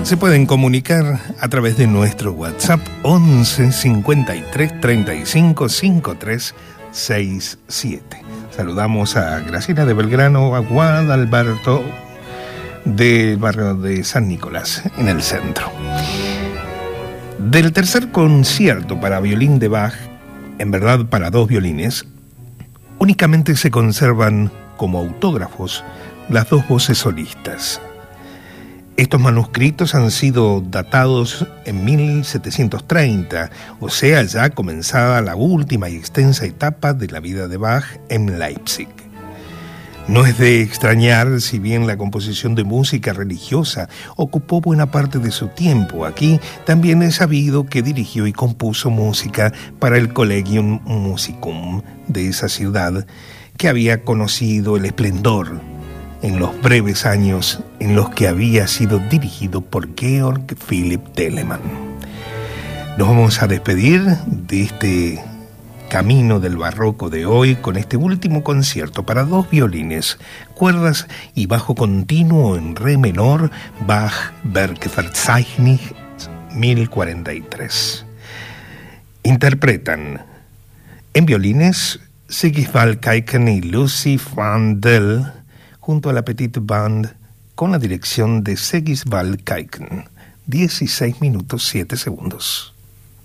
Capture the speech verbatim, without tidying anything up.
Se pueden comunicar a través de nuestro WhatsApp once cincuenta y tres treinta y cinco cincuenta y tres sesenta y siete. Saludamos a Graciela de Belgrano, a Guadalberto del barrio de San Nicolás, en el centro. Del tercer concierto para violín de Bach, en verdad para dos violines, únicamente se conservan como autógrafos las dos voces solistas. Estos manuscritos han sido datados en mil setecientos treinta, o sea, ya comenzada la última y extensa etapa de la vida de Bach en Leipzig. No es de extrañar, si bien la composición de música religiosa ocupó buena parte de su tiempo aquí, también es sabido que dirigió y compuso música para el Collegium Musicum de esa ciudad, que había conocido el esplendor en los breves años en los que había sido dirigido por Georg Philipp Telemann. Nos vamos a despedir de este camino del barroco de hoy con este último concierto para dos violines, cuerdas y bajo continuo en re menor, Bach Werkverzeichnis mil cuarenta y tres. Interpretan en violines Sigisvald Kaiken y Lucy van Del, junto a la Petite Band, con la dirección de Sigisvald Kaiken. dieciséis minutos siete segundos.